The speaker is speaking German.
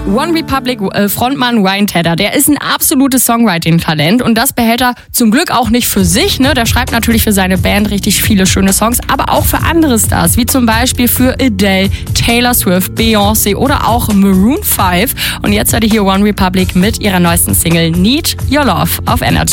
One Republic Frontmann Ryan Tedder, der ist ein absolutes Songwriting-Talent und das behält er zum Glück auch nicht für sich. Ne? Der schreibt natürlich für seine Band richtig viele schöne Songs, aber auch für andere Stars, wie zum Beispiel für Adele, Taylor Swift, Beyoncé oder auch Maroon 5. Und jetzt hört ihr hier One Republic mit ihrer neuesten Single Need Your Love auf Energy.